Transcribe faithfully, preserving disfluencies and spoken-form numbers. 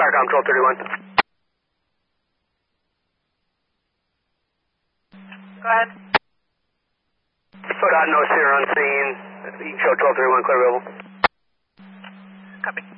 Starcom twelve thirty-one. Go ahead. Photon, no seer on scene. You can show twelve thirty-one, clear available. Copy.